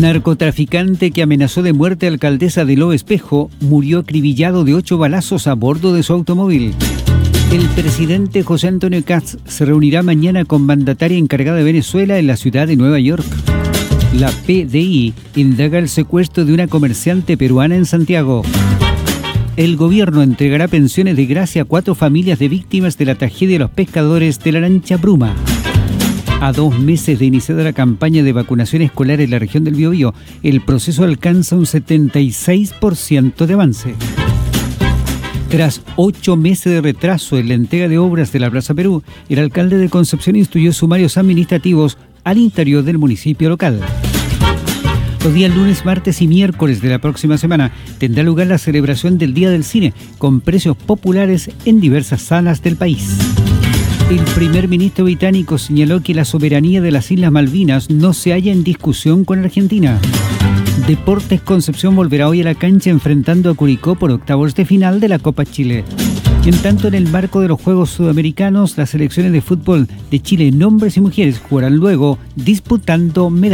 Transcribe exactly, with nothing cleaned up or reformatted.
Narcotraficante que amenazó de muerte a la alcaldesa de Lo Espejo murió acribillado de ocho balazos a bordo de su automóvil. El presidente José Antonio Kast se reunirá mañana con mandataria encargada de Venezuela en la ciudad de Nueva York. La P D I indaga el secuestro de una comerciante peruana en Santiago. El gobierno entregará pensiones de gracia a cuatro familias de víctimas de la tragedia de los pescadores de la lancha Bruma. A dos meses de iniciada la campaña de vacunación escolar en la región del Biobío, el proceso alcanza un setenta y seis por ciento de avance. Tras ocho meses de retraso en la entrega de obras de la Plaza Perú, el alcalde de Concepción instruyó sumarios administrativos al interior del municipio local. Los días lunes, martes y miércoles de la próxima semana tendrá lugar la celebración del Día del Cine, con precios populares en diversas salas del país. El primer ministro británico señaló que la soberanía de las Islas Malvinas no se halla en discusión con Argentina. Deportes Concepción volverá hoy a la cancha enfrentando a Curicó por octavos de final de la Copa Chile. En tanto, en el marco de los Juegos Sudamericanos, las selecciones de fútbol de Chile en hombres y mujeres jugarán luego disputando medallas.